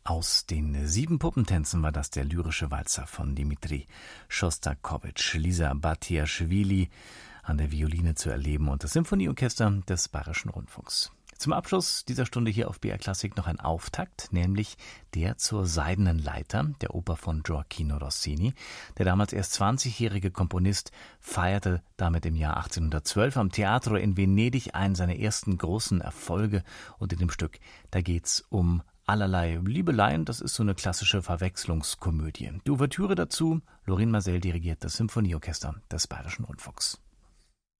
Aus den 7 Puppentänzen war das der lyrische Walzer von Dmitri Schostakowitsch. Lisa Batiaschwili an der Violine zu erleben und das Symphonieorchester des Bayerischen Rundfunks. Zum Abschluss dieser Stunde hier auf BR Klassik noch ein Auftakt, nämlich der zur Seidenen Leiter, der Oper von Gioacchino Rossini. Der damals erst 20-jährige Komponist feierte damit im Jahr 1812 am Teatro in Venedig einen seiner ersten großen Erfolge. Und in dem Stück, da geht's um allerlei Liebeleien, das ist so eine klassische Verwechslungskomödie. Die Ouvertüre dazu, Lorin Maazel dirigiert das Symphonieorchester des Bayerischen Rundfunks.